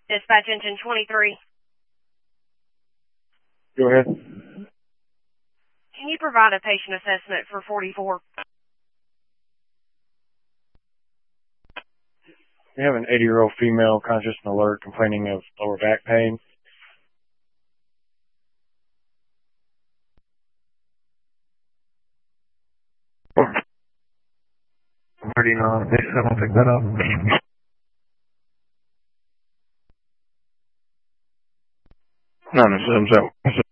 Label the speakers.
Speaker 1: Dispatch engine 23.
Speaker 2: Go ahead.
Speaker 1: Can you provide a patient assessment for 44?
Speaker 2: We have an 80-year-old female conscious and alert complaining of lower back pain.
Speaker 3: I'm already not. I don't pick that up.
Speaker 2: No,